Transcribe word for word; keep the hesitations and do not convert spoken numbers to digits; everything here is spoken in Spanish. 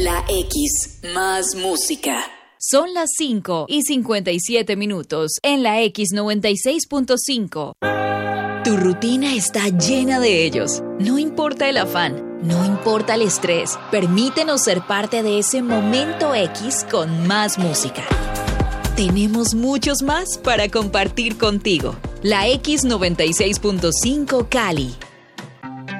La X, más música. Son las cinco y cincuenta y siete minutos en la X noventa y seis punto cinco. Tu rutina está llena de ellos. No importa el afán, no importa el estrés. Permítenos ser parte de ese momento X con más música. Tenemos muchos más para compartir contigo. La X noventa y seis punto cinco Cali.